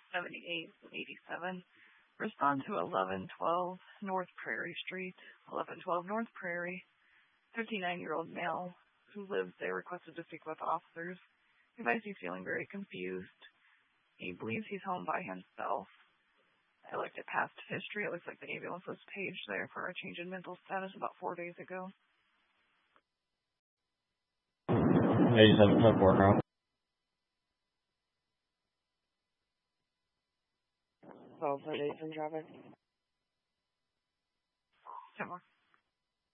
78 and 87. Respond to 1112 North Prairie Street, 1112 North Prairie. 59-year-old male who lives there requested to speak with officers. He advised he's feeling very confused. He believes he's home by himself. I looked at past history. It looks like the ambulance was paged there for a change in mental status about 4 days ago. 87 10-4 now. 12 for Jason traffic. 10 more.